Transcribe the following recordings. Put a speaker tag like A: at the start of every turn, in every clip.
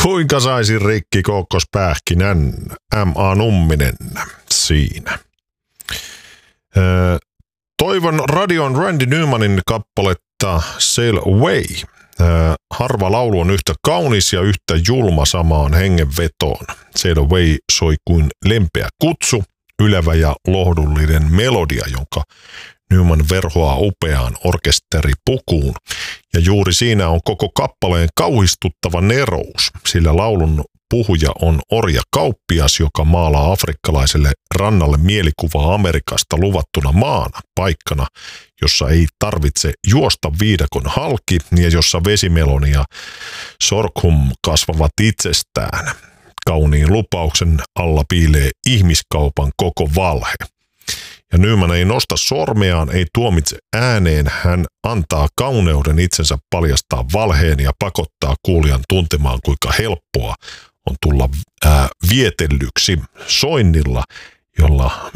A: Kuinka saisin rikki kookospähkinän? M.A. Numminen siinä. Toivon radion Randy Newmanin kappaletta Sail Away. Harva laulu on yhtä kaunis ja yhtä julma samaan hengenvetoon. Sail Away soi kuin lempeä kutsu, ylevä ja lohdullinen melodia, jonka Newman verhoaa upeaan orkesteripukuun. Ja juuri siinä on koko kappaleen kauhistuttava nerous, sillä laulun puhuja on orjakauppias, joka maalaa afrikkalaiselle rannalle mielikuvaa Amerikasta luvattuna maana, paikkana, jossa ei tarvitse juosta viidakon halki ja jossa vesimeloni ja sorghum kasvavat itsestään. Kauniin lupauksen alla piilee ihmiskaupan koko valhe. Ja Newman ei nosta sormeaan, ei tuomitse ääneen, hän antaa kauneuden itsensä paljastaa valheen ja pakottaa kuulijan tuntemaan, kuinka helppoa on tulla vietellyksi soinnilla, jolla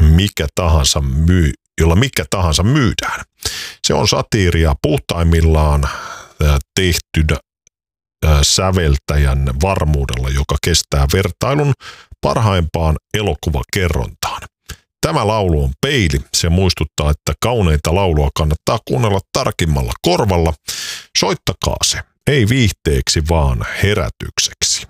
A: mikä tahansa myydään. Se on satiiria puhtaimmillaan tehty säveltäjän varmuudella, joka kestää vertailun parhaimpaan elokuvakerrontaan. Tämä laulu on peili. Se muistuttaa, että kauneita laulua kannattaa kuunnella tarkimmalla korvalla. Soittakaa se, ei viihteeksi, vaan herätykseksi.